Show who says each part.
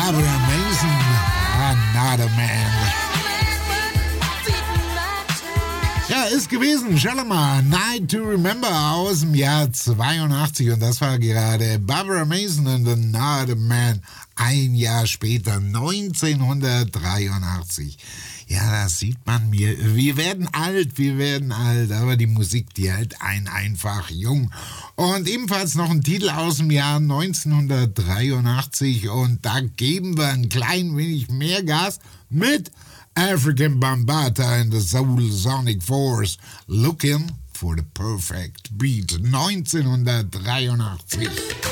Speaker 1: Barbara Mason, Another Man. Ja, ist gewesen, Shalimar, Night to Remember aus dem Jahr 82 und das war gerade Barbara Mason and Another Man, ein Jahr später, 1983. Ja, das sieht man mir. Wir werden alt, aber die Musik, die hält einen einfach jung. Und ebenfalls noch ein Titel aus dem Jahr 1983 und da geben wir ein klein wenig mehr Gas mit African Bambaataa and the Soul Sonic Force, Looking for the Perfect Beat, 1983.